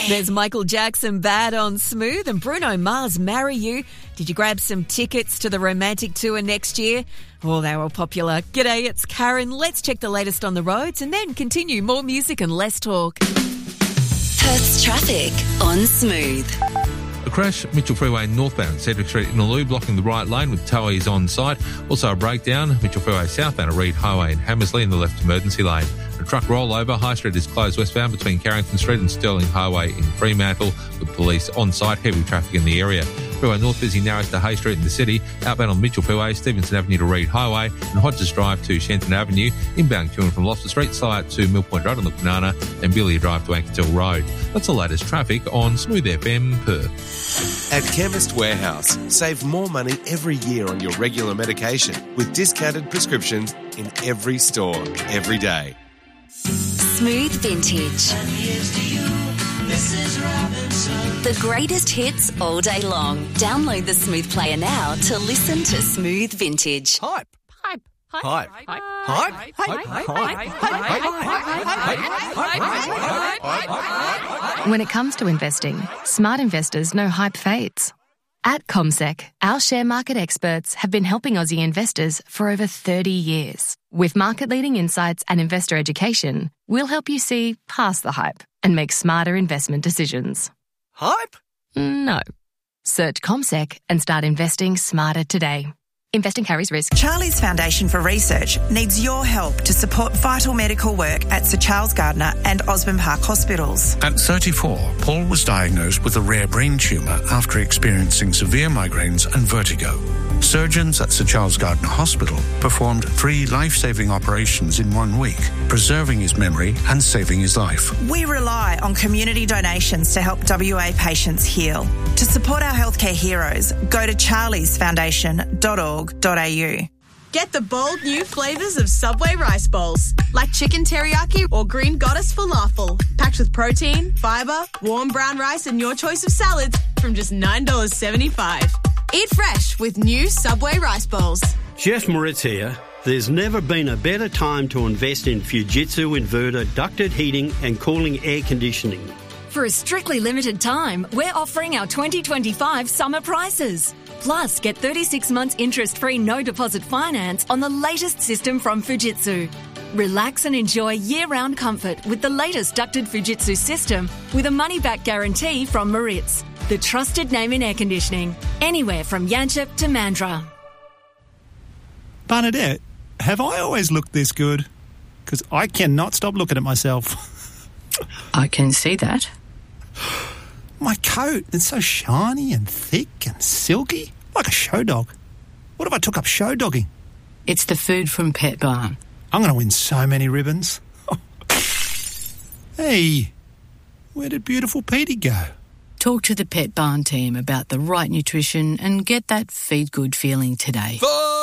There's Michael Jackson, Bad on Smooth, and Bruno Mars, Marry You. Did you grab some tickets to the romantic tour next year? Oh, they were popular. G'day, it's Karen. Let's check the latest on the roads and then continue. More music and less talk. Perth's traffic on Smooth. A crash, Mitchell Freeway northbound, Cedric Street in Innaloo, blocking the right lane with towies on site. Also a breakdown, Mitchell Freeway southbound at Reed Highway in Hammersley in the left emergency lane. A truck rollover, High Street is closed westbound between Carrington Street and Stirling Highway in Fremantle, with police on site, heavy traffic in the area. Freeway North busy narrows to Hay Street in the city, outbound on Mitchell Freeway, Stevenson Avenue to Reed Highway, and Hodges Drive to Shenton Avenue, inbound queuing from Loftus Street, Side to Mill Point Road on the Banana, and Billy Drive to Ankertil Road. That's the latest traffic on Smooth FM Perth. At Chemist Warehouse, save more money every year on your regular medication with discounted prescriptions in every store, every day. Smooth Vintage. The greatest hits all day long. Download the Smooth Player now to listen to Smooth Vintage. Hype. Hype. Hype. Hype. Hype. When it comes to investing, smart investors know hype fades. At CommSec, our share market experts have been helping Aussie investors for over 30 years. With market-leading insights and investor education, we'll help you see past the hype and make smarter investment decisions. Hype? No. Search CommSec and start investing smarter today. Investing carries risk. Charlie's Foundation for Research needs your help to support vital medical work at Sir Charles Gardner and Osborne Park hospitals. At 34, Paul was diagnosed with a rare brain tumour after experiencing severe migraines and vertigo. Surgeons at Sir Charles Gardner Hospital performed 3 life-saving operations in 1 week, preserving his memory and saving his life. We rely on community donations to help WA patients heal. To support our healthcare heroes, go to charliesfoundation.org.au. Get the bold new flavours of Subway rice bowls, like chicken teriyaki or green goddess falafel, packed with protein, fibre, warm brown rice and your choice of salads from just $9.75. Eat fresh with new Subway rice bowls. Jeff Moritz here. There's never been a better time to invest in Fujitsu inverter ducted heating and cooling air conditioning. For a strictly limited time, we're offering our 2025 summer prices. Plus, get 36 months interest-free no-deposit finance on the latest system from Fujitsu. Relax and enjoy year-round comfort with the latest ducted Fujitsu system with a money-back guarantee from Moritz, the trusted name in air conditioning, anywhere from Yanchep to Mandurah. Bernadette, have I always looked this good? Because I cannot stop looking at myself. I can see that. My coat, it's so shiny and thick and silky, like a show dog. What if I took up show dogging? It's the food from Pet Barn. I'm going to win so many ribbons. Hey, where did beautiful Petey go? Talk to the Pet Barn team about the right nutrition and get that feed good feeling today.